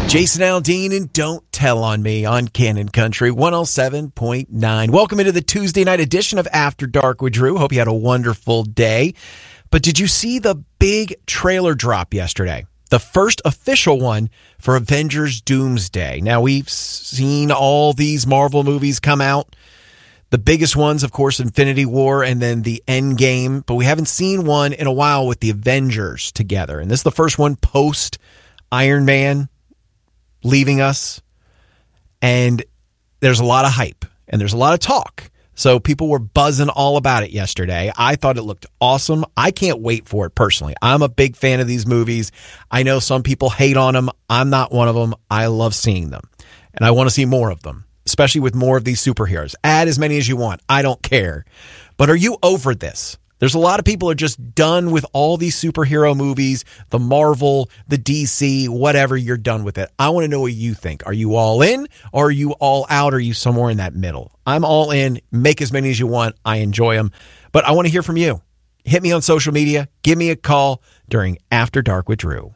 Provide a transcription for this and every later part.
Jason Aldean and Don't Tell on Me on Cannon Country 107.9. Welcome into the Tuesday night edition of After Dark with Drew. Hope you had a wonderful day. But did you see the big trailer drop yesterday? The first official one for Avengers Doomsday. Now, we've seen all these Marvel movies come out. The biggest ones, of course, Infinity War and then the Endgame. But we haven't seen one in a while with the Avengers together. And this is the first one post Iron Man leaving us, and there's a lot of hype and there's a lot of talk. So people were buzzing all about it yesterday. I thought it looked awesome. I can't wait for it personally. I'm a big fan of these movies. I know some people hate on them. I'm not one of them. I love seeing them, and I want to see more of them, especially with more of these superheroes. Add as many as you want. I don't care. But are you over this? There's a lot of people are just done with all these superhero movies, the Marvel, the DC, whatever. You're done with it. I want to know what you think. Are you all in or are you all out? Or are you somewhere in that middle? I'm all in. Make as many as you want. I enjoy them. But I want to hear from you. Hit me on social media. Give me a call during After Dark with Drew.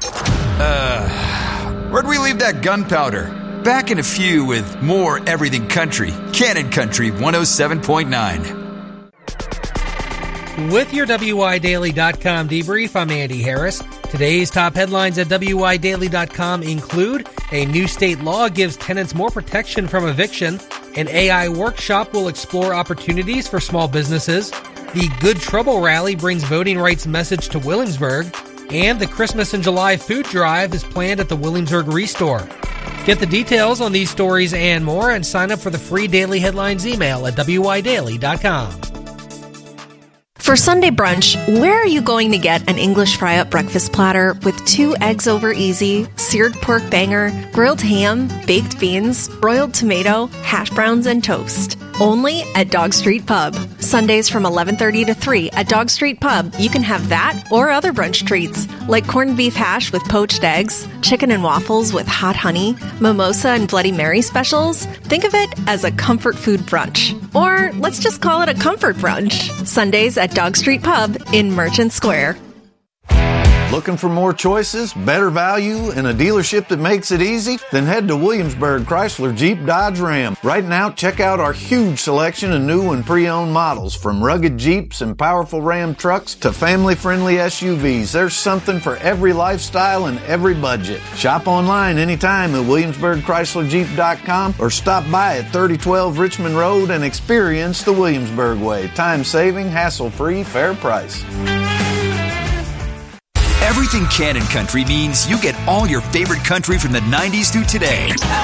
Where'd we leave that gunpowder? Back in a few with more Everything Country. Cannon Country 107.9. With your WIDaily.com debrief, I'm Andy Harris. Today's top headlines at WIDaily.com include a new state law gives tenants more protection from eviction, an AI workshop will explore opportunities for small businesses, the Good Trouble Rally brings voting rights message to Williamsburg, and the Christmas in July food drive is planned at the Williamsburg Restore. Get the details on these stories and more and sign up for the free Daily Headlines email at WIDaily.com. For Sunday brunch, where are you going to get an English fry-up breakfast platter with 2 eggs over easy, seared pork banger, grilled ham, baked beans, broiled tomato, hash browns, and toast? Only at Dog Street Pub. Sundays from 11:30 to 3 at Dog Street Pub, you can have that or other brunch treats like corned beef hash with poached eggs, chicken and waffles with hot honey, mimosa and Bloody Mary specials. Think of it as a comfort food brunch. Or let's just call it a comfort brunch. Sundays at Dog Street Pub in Merchant Square. Looking for more choices, better value, and a dealership that makes it easy? Then head to Williamsburg Chrysler Jeep Dodge Ram. Right now, check out our huge selection of new and pre-owned models, from rugged Jeeps and powerful Ram trucks to family-friendly SUVs. There's something for every lifestyle and every budget. Shop online anytime at WilliamsburgChryslerJeep.com or stop by at 3012 Richmond Road and experience the Williamsburg way. Time-saving, hassle-free, fair price. Everything Cannon Country means you get all your favorite country from the 90s through today.